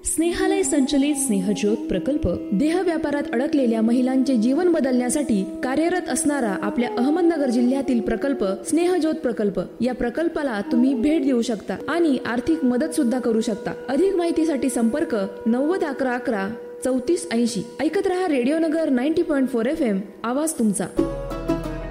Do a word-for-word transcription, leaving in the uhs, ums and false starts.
स्नेहालय संचलित स्नेहज्योत प्रकल्प देह व्यापारात अडकलेल्या महिलांचे जीवन बदलण्यासाठी कार्यरत असणारा आपल्या अहमदनगर जिल्ह्यातील प्रकल्प स्नेहज्योत प्रकल्प. या प्रकल्पाला तुम्ही भेट देऊ शकता आणि आर्थिक मदत सुद्धा करू शकता. अधिक माहितीसाठी संपर्क नव्वद अकरा अकरा चौतीस ऐंशी. ऐकत रहा रेडिओ नगर ninety point four F M. आवाज तुमचा.